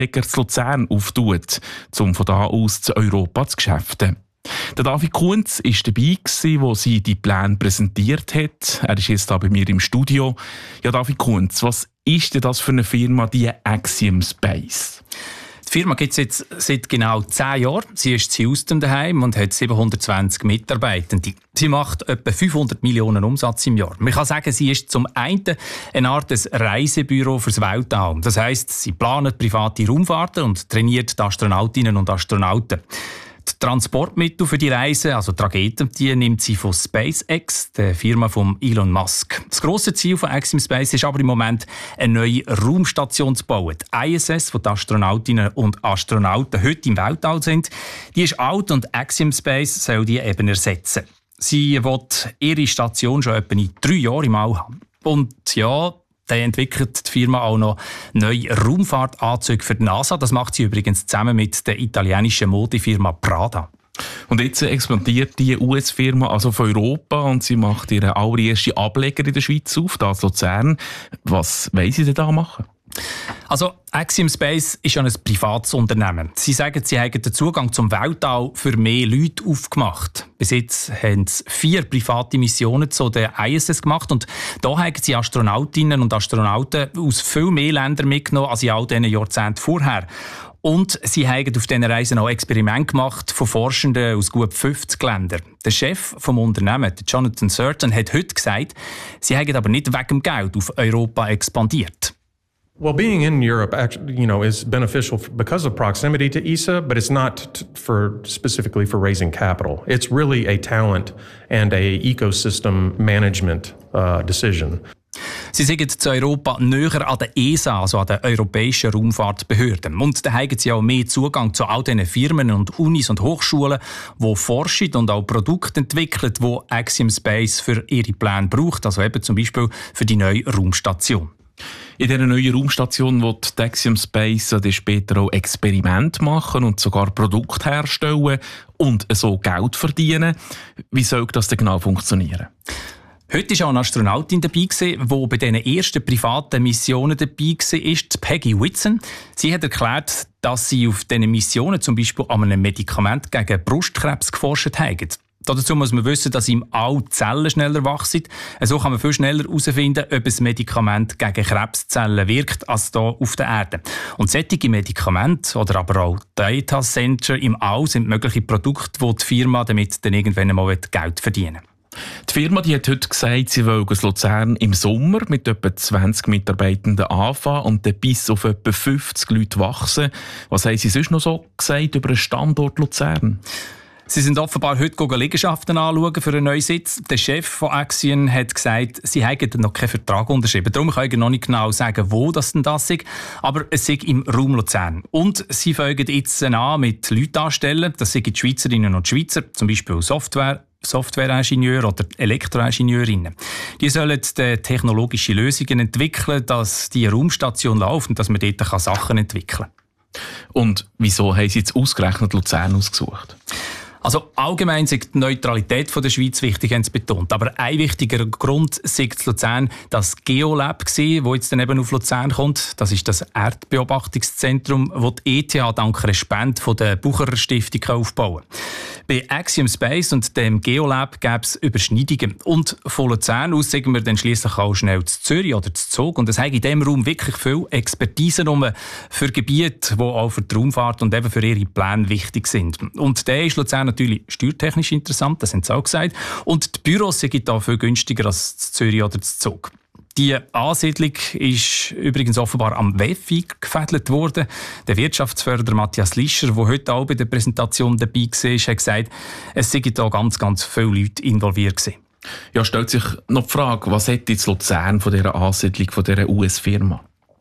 zu Luzern auftut, um von da aus zu Europa zu geschäften. Der David Kunz war dabei, als sie die Pläne präsentiert hat. Er ist jetzt hier bei mir im Studio. Ja, David Kunz, was ist denn das für eine Firma, die Axiom Space? Die Firma gibt es jetzt seit genau 10 Jahren. Sie ist in Houston daheim und hat 720 Mitarbeitende. Sie macht etwa 500 Millionen Umsatz im Jahr. Man kann sagen, sie ist zum einen eine Art Reisebüro fürs Weltall. Das heisst, sie planet private Raumfahrten und trainiert die Astronautinnen und Astronauten. Die Transportmittel für die Reise, also die Raketen, die nimmt sie von SpaceX, der Firma von Elon Musk. Das grosse Ziel von Axiom Space ist aber im Moment, eine neue Raumstation zu bauen. Die ISS, wo die Astronautinnen und Astronauten heute im Weltall sind, die ist alt und Axiom Space soll die eben ersetzen. Sie will ihre Station schon etwa in 3 Jahren im All haben. Und ja, dann entwickelt die Firma auch noch neue Raumfahrtanzüge für die NASA. Das macht sie übrigens zusammen mit der italienischen Modefirma Prada. Und jetzt expandiert die US-Firma also von Europa und sie macht ihren allerersten Ableger in der Schweiz auf, da in Luzern. Was wollen sie denn da machen? Also Axiom Space ist ja ein privates Unternehmen. Sie sagen, sie haben den Zugang zum Weltall für mehr Leute aufgemacht. Bis jetzt haben sie 4 private Missionen zu der ISS gemacht und da haben sie Astronautinnen und Astronauten aus viel mehr Ländern mitgenommen als in all diesen Jahrzehnten vorher. Und sie haben auf diesen Reisen auch Experimente gemacht von Forschenden aus gut 50 Ländern. Der Chef des Unternehmens, Jonathan Surton, hat heute gesagt, sie haben aber nicht wegen dem Geld auf Europa expandiert. Well, being in Europe, is beneficial because of proximity to ESA, but it's not specifically for raising capital. It's really a talent and a ecosystem management decision. Sie sind zu Europa näher an der ESA, also an der Europäischen Raumfahrtbehörde. Und da haben sie auch mehr Zugang zu all diesen Firmen und Unis und Hochschulen, die forschen und auch Produkte entwickeln, die Axiom Space für ihre Pläne braucht, also eben zum Beispiel für die neue Raumstation. In dieser neuen Raumstation wird die Axiom Space später auch Experimente machen und sogar Produkte herstellen und so Geld verdienen. Wie soll das denn genau funktionieren? Heute war auch eine Astronautin dabei, die bei diesen ersten privaten Missionen dabei war, Peggy Whitson. Sie hat erklärt, dass sie auf diesen Missionen zum Beispiel an einem Medikament gegen Brustkrebs geforscht haben. Dazu muss man wissen, dass im All Zellen schneller wachsen. So kann man viel schneller herausfinden, ob ein Medikament gegen Krebszellen wirkt, als hier auf der Erde. Und solche Medikamente oder aber auch Data Center im All sind mögliche Produkte, die die Firma damit dann irgendwann mal Geld verdienen will. Die Firma die hat heute gesagt, sie will aus Luzern im Sommer mit etwa 20 Mitarbeitenden anfangen und dann bis auf etwa 50 Leute wachsen. Was haben Sie sonst noch so gesagt über den Standort Luzern? Sie sind offenbar heute Liegenschaften anschauen für einen neuen Sitz. Der Chef von Axiom hat gesagt, sie hätten noch keinen Vertrag unterschrieben. Darum kann ich noch nicht genau sagen, wo das denn das ist. Aber es ist im Raum Luzern. Und sie folgen jetzt an mit Leuten anstellen. Das sind die Schweizerinnen und Schweizer, zum Beispiel Softwareingenieure oder Elektroingenieurinnen. Die sollen technologische Lösungen entwickeln, dass die Raumstation läuft und dass man dort Sachen entwickeln kann. Und wieso haben Sie jetzt ausgerechnet Luzern ausgesucht? Also allgemein ist die Neutralität der Schweiz wichtig, haben sie betont. Aber ein wichtiger Grund ist Luzern das Geolab, das jetzt dann eben auf Luzern kommt. Das ist das Erdbeobachtungszentrum, das die ETH dank einer Spende von der Bucherer Stiftung aufbauen kann. Bei Axiom Space und dem Geolab gäbe es Überschneidungen. Und von Luzern aus sagen wir dann schliesslich auch schnell zu Zürich oder zu Zug. Und es hat in diesem Raum wirklich viel Expertise für Gebiete, die auch für die Raumfahrt und eben für ihre Pläne wichtig sind. Und der ist Luzern natürlich steuertechnisch interessant, das haben sie auch gesagt. Und die Büros sind auch viel günstiger als zu Zürich oder zu Zug. Die Ansiedlung ist übrigens offenbar am WEF eingefädelt worden. Der Wirtschaftsförderer Matthias Lischer, der heute auch bei der Präsentation dabei war, hat gesagt, es seien da ganz, ganz viele Leute involviert gewesen. Ja, stellt sich noch die Frage, was hat jetzt Luzern von dieser Ansiedlung von dieser US-Firma?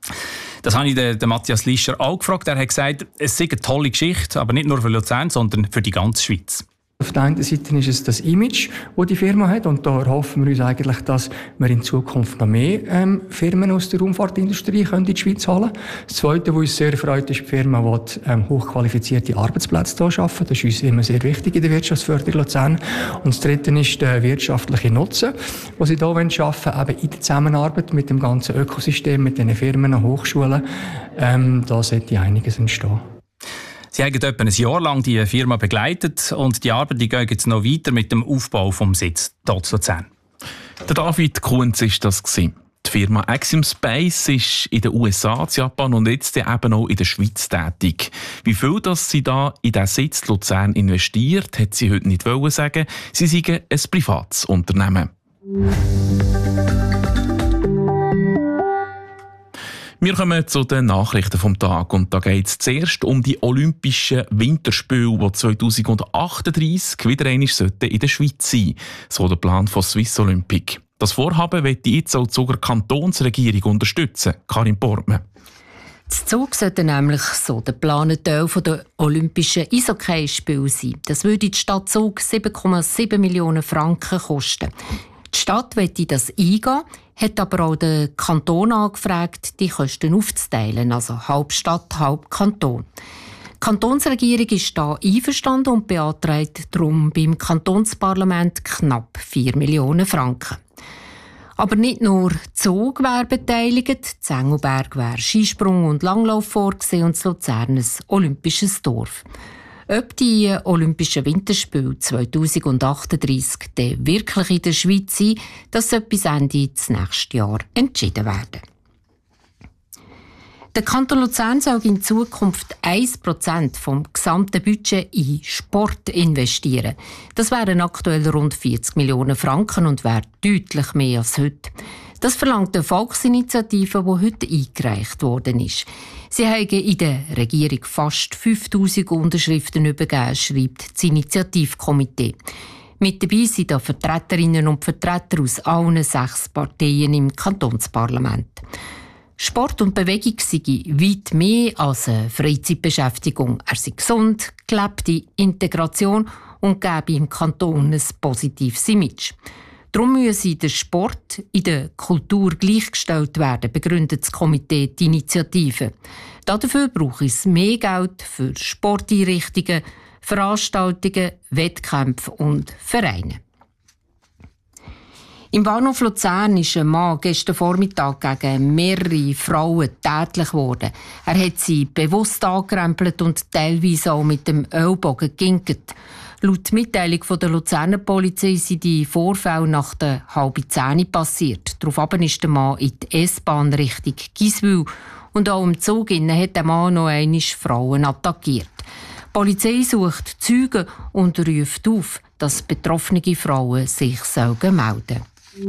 Das habe ich den Matthias Lischer auch gefragt. Er hat gesagt, es sei eine tolle Geschichte, aber nicht nur für Luzern, sondern für die ganze Schweiz. Auf der einen Seite ist es das Image, das die Firma hat, und da erhoffen wir uns eigentlich, dass wir in Zukunft noch mehr Firmen aus der Raumfahrtindustrie in die Schweiz holen können. Das Zweite, was uns sehr freut, ist die Firma, die hochqualifizierte Arbeitsplätze hier schaffen. Das ist uns immer sehr wichtig in der Wirtschaftsförderung Luzern. Und das Dritte ist der wirtschaftliche Nutzen, den sie hier schaffen wollen, eben in der Zusammenarbeit mit dem ganzen Ökosystem, mit den Firmen und Hochschulen. Da sollte einiges entstehen. Sie haben etwa ein Jahr lang die Firma begleitet und die Arbeit geht jetzt noch weiter mit dem Aufbau vom Sitz dort in Luzern. Der David Kunz war das. Die Firma Axiom Space ist in den USA, in Japan und jetzt eben auch in der Schweiz tätig. Wie viel das sie da in den Sitz Luzern investiert, hat sie heute nicht sagen. Sie seien ein privates Unternehmen. Wir kommen zu den Nachrichten vom Tag und da geht es zuerst um die Olympischen Winterspiele, die 2038 wieder einmal in der Schweiz sein sollten. So der Plan von Swiss Olympic. Das Vorhaben wird jetzt auch die Zuger Kantonsregierung unterstützen. Karin Portmann. Das Zug sollte nämlich so der geplante Teil der Olympischen Eishockeyspiele sein. Das würde die Stadt Zug 7,7 Millionen Franken kosten. Die Stadt möchte das eingehen, hat aber auch den Kanton angefragt, die Kosten aufzuteilen, also halb Stadt, halb Kanton. Die Kantonsregierung ist da einverstanden und beantragt darum beim Kantonsparlament knapp 4 Millionen Franken. Aber nicht nur Zug wäre beteiligt, in Engelberg wäre Skisprung und Langlauf vorgesehen und Luzern ein olympisches Dorf. Ob die Olympischen Winterspiele 2038 dann wirklich in der Schweiz sind, das soll bis Ende des nächsten Jahres entschieden werden. Der Kanton Luzern soll in Zukunft 1% vom gesamten Budget in Sport investieren. Das wären aktuell rund 40 Millionen Franken und wäre deutlich mehr als heute. Das verlangt eine Volksinitiative, die heute eingereicht worden ist. Sie haben in der Regierung fast 5000 Unterschriften übergeben, schreibt das Initiativkomitee. Mit dabei sind da Vertreterinnen und Vertreter aus allen 6 Parteien im Kantonsparlament. Sport und Bewegung sei weit mehr als eine Freizeitbeschäftigung. Er sei gesund, gelebte Integration und gebe im Kanton ein positives Image. Darum müsse der Sport in der Kultur gleichgestellt werden, begründet das Komitee die Initiative. Dafür brauche es mehr Geld für Sporteinrichtungen, Veranstaltungen, Wettkämpfe und Vereine. Im Bahnhof Luzern ist ein Mann gestern Vormittag gegen mehrere Frauen tätlich geworden. Er hat sie bewusst angerempelt und teilweise auch mit dem Ellbogen geginkt. Laut Mitteilung von der Luzerner Polizei sind die Vorfälle nach der 9:30 passiert. Daraufhin ist der Mann in die S-Bahn Richtung Giswil und auch im Zug hat der Mann noch einmal Frauen attackiert. Die Polizei sucht Zeugen und ruft auf, dass betroffene Frauen sich melden.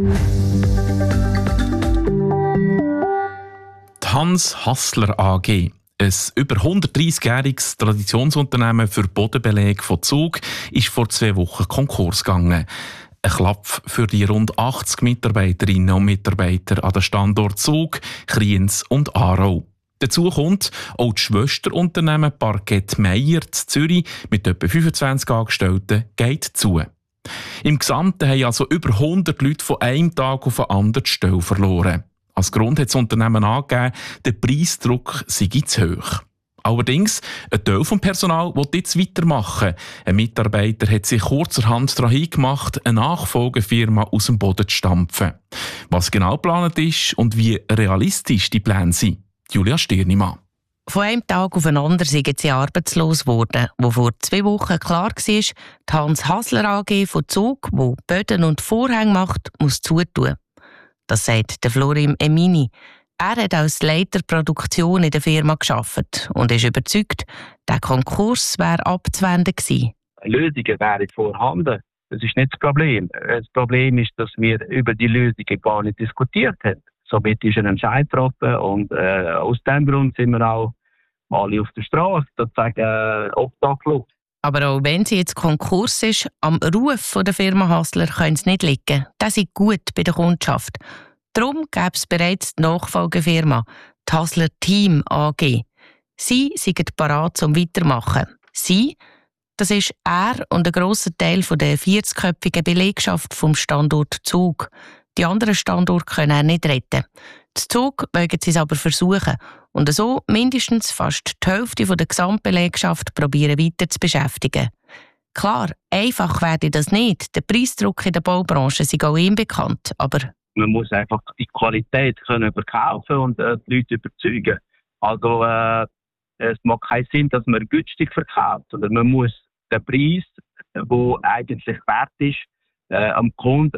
Die Hans Hassler AG, ein über 130-jähriges Traditionsunternehmen für Bodenbeleg von Zug, ist vor 2 Wochen Konkurs gegangen. Ein Klapp für die rund 80 Mitarbeiterinnen und Mitarbeiter an den Standorten Zug, Kriens und Aarau. Dazu kommt auch das Schwesterunternehmen Parkett Meyer in Zürich mit etwa 25 Angestellten geht zu. Im Gesamten haben also über 100 Leute von einem Tag auf den anderen die Stelle verloren. Als Grund hat das Unternehmen angegeben, der Preisdruck sei zu hoch. Allerdings, ein Teil des Personals will jetzt weitermachen. Ein Mitarbeiter hat sich kurzerhand daran hingemacht, eine Nachfolgefirma aus dem Boden zu stampfen. Was genau geplant ist und wie realistisch die Pläne sind, Julia Stirnimann. Von einem Tag auf den anderen sind sie arbeitslos geworden, wo vor 2 Wochen klar war, die Hans Hassler AG von Zug, die Böden und Vorhänge macht, muss zutun. Das sagt der Florim Emini. Er hat als Leiter Produktion in der Firma gearbeitet und ist überzeugt, der Konkurs wäre abzuwenden gewesen. Lösungen wären vorhanden. Das ist nicht das Problem. Das Problem ist, dass wir über die Lösungen gar nicht diskutiert haben. Somit ist ein Entscheid getroffen und aus diesem Grund sind wir auch alle auf der Straße, sozusagen obdachlos. Aber auch wenn sie jetzt Konkurs ist, am Ruf der Firma Hassler können sie nicht liegen. Das ist gut bei der Kundschaft. Darum gäbe es bereits die Nachfolgefirma, die Hassler Team AG. Sie sind bereit zum Weitermachen. Sie, Das ist er und ein grosser Teil der 40-köpfigen Belegschaft vom Standort Zug. Die anderen Standorte können er nicht retten. Das Zug mögen sie es aber versuchen und so mindestens fast die Hälfte der Gesamtbelegschaft probieren weiter zu beschäftigen. Klar, einfach werde das nicht. Der Preisdruck in der Baubranche ist auch ihm bekannt, aber man muss einfach die Qualität können verkaufen und die Leute überzeugen. Also es macht keinen Sinn, dass man günstig verkauft, sondern man muss den Preis, der eigentlich wert ist, am Kunden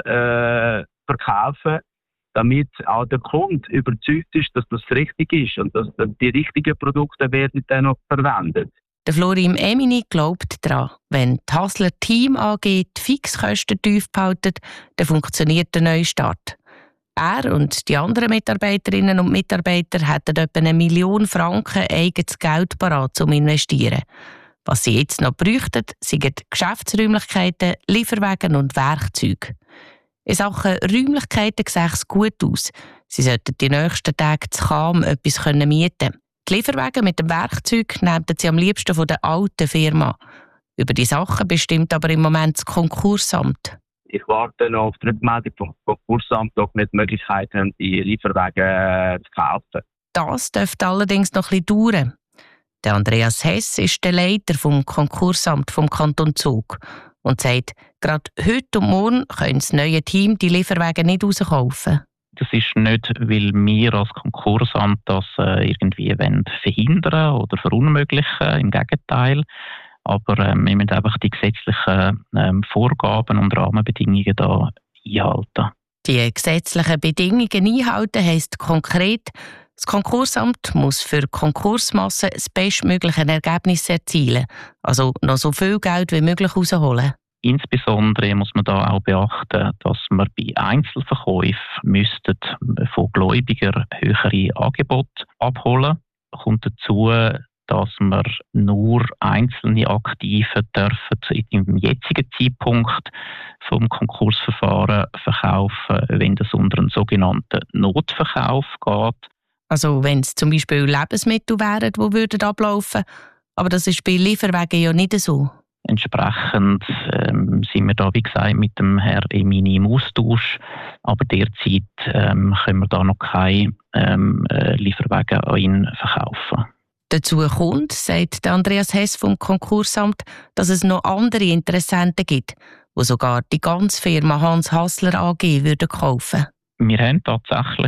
verkaufen, damit auch der Kunde überzeugt ist, dass das richtig ist und dass die richtigen Produkte werden dann noch verwendet. Der Florim Emini glaubt daran, wenn die Hasler Team AG die Fixkosten tief behalten, dann funktioniert der Neustart. Er und die anderen Mitarbeiterinnen und Mitarbeiter hätten etwa 1 Million Franken eigenes Geld parat zum Investieren. Was sie jetzt noch bräuchten, sind Geschäftsräumlichkeiten, Lieferwagen und Werkzeuge. In Sachen Räumlichkeiten sieht es gut aus. Sie sollten die nächsten Tage zu Cham etwas mieten können. Die Lieferwagen mit dem Werkzeug nehmen sie am liebsten von der alten Firma. Über die Sachen bestimmt aber im Moment das Konkursamt. Ich warte noch auf die Rückmeldung vom Konkursamt, ob wir die Möglichkeit haben, die Lieferwagen zu kaufen. Das dürfte allerdings noch ein bisschen dauern. Der Andreas Hess ist der Leiter vom Konkursamt vom Kanton Zug und sagt, gerade heute und morgen können das neue Team die Lieferwagen nicht rauskaufen. Das ist nicht, weil wir als Konkursamt das irgendwie verhindern oder verunmöglichen, im Gegenteil. Aber wir müssen einfach die gesetzlichen Vorgaben und Rahmenbedingungen da einhalten. Die gesetzlichen Bedingungen einhalten heisst konkret, das Konkursamt muss für Konkursmassen das bestmögliche Ergebnis erzielen, also noch so viel Geld wie möglich rausholen. Insbesondere muss man da auch beachten, dass man bei Einzelverkäufen von Gläubigern höhere Angebote abholen. Kommt dazu, dass wir nur einzelne Aktive dürfen im jetzigen Zeitpunkt vom Konkursverfahren verkaufen, wenn es unter einen sogenannten Notverkauf geht. Also wenn es zum Beispiel Lebensmittel wären, die ablaufen würden, aber das ist bei Lieferwagen ja nicht so. Entsprechend sind wir da, wie gesagt, mit dem Herrn Emini im Austausch, aber derzeit können wir da noch keine Lieferwagen an ihn verkaufen. Dazu kommt, sagt Andreas Hess vom Konkursamt, dass es noch andere Interessenten gibt, die sogar die ganze Firma Hans Hasler AG würden kaufen. Wir haben tatsächlich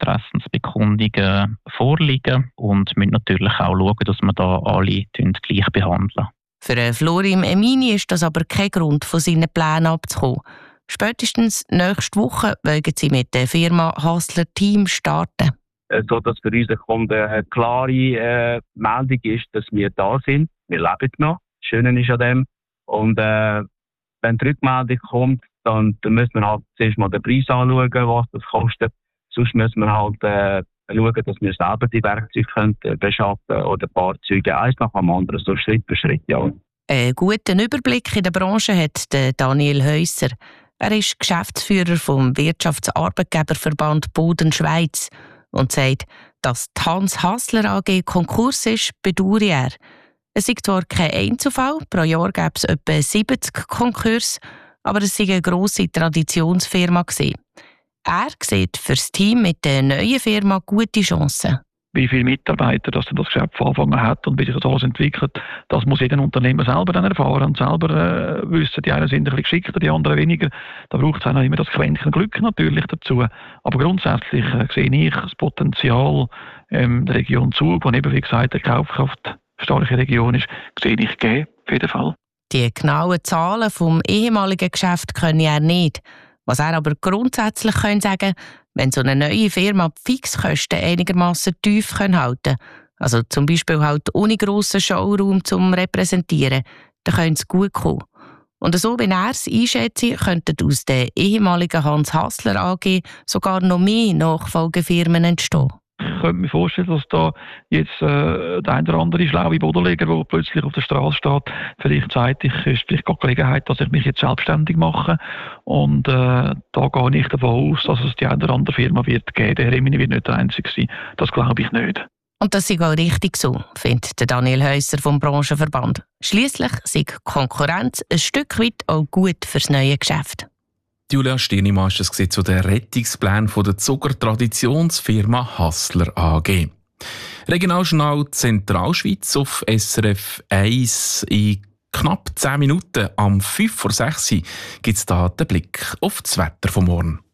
Interessensbekundungen vorliegen und müssen natürlich auch schauen, dass wir da alle gleich behandeln. Für Florim Emini ist das aber kein Grund, von seinen Plänen abzukommen. Spätestens nächste Woche wollen sie mit der Firma Hasler Team starten. So dass für unsere Kunden eine klare Meldung ist, dass wir da sind. Wir leben noch. Das Schöne ist an dem. Und wenn die Rückmeldung kommt, dann müssen wir halt zuerst mal den Preis anschauen, was das kostet. Sonst müssen wir halt schauen, dass wir selber die Werkzeuge beschaffen können oder Fahrzeuge eins nach dem anderen, so Schritt für Schritt. Ja. Einen guten Überblick in der Branche hat Daniel Häuser. Er ist Geschäftsführer vom Wirtschaftsarbeitgeberverband Boden Schweiz und sagt, dass die Hans Hasler AG Konkurs ist, bedauere er. Es ist zwar kein Einzelfall, pro Jahr gäbe es etwa 70 Konkurse, aber es sei eine grosse Traditionsfirma gewesen. Er sieht für das Team mit der neuen Firma gute Chancen. Wie viele Mitarbeiter das Geschäft von Anfang hat und wie sich das alles entwickelt, das muss jeder Unternehmer selber dann erfahren und selber wissen. Die einen sind ein bisschen geschickter, die anderen weniger. Da braucht es auch noch immer das Quäntchen Glück natürlich dazu. Aber grundsätzlich sehe ich das Potenzial der Region Zug, die eben, wie gesagt, eine kaufkraftstarke Region ist, sehe ich gegeben, auf jeden Fall. Die genauen Zahlen vom ehemaligen Geschäft können er nicht. Was er aber grundsätzlich sagen kann, wenn so eine neue Firma die Fixkosten einigermaßen tief halten kann, also zum Beispiel halt ohne grossen Showroom zum Repräsentieren, dann könnte es gut kommen. Und so, wenn er es einschätze, könnten aus der ehemaligen Hans Hasler AG sogar noch mehr Nachfolgefirmen entstehen. Ich könnte mir vorstellen, dass da jetzt der ein oder andere schlaue Bodenleger, der plötzlich auf der Straße steht, vielleicht sagt, ich ist vielleicht gerade Gelegenheit, dass ich mich jetzt selbstständig mache. Und da gehe ich davon aus, dass es die eine oder andere Firma wird geben. Der Remini wird nicht der Einzige sein. Das glaube ich nicht. Und das ist auch richtig so, findet Daniel Häuser vom Branchenverband. Schliesslich sei Konkurrenz ein Stück weit auch gut fürs neue Geschäft. Julia Stirnimann ist das zu den Rettungsplänen der Zuckertraditionsfirma Hassler AG. Regionaljournal Zentralschweiz auf SRF 1 in knapp 10 Minuten. Am 5 vor 6 gibt es da den Blick auf das Wetter vom Morgen.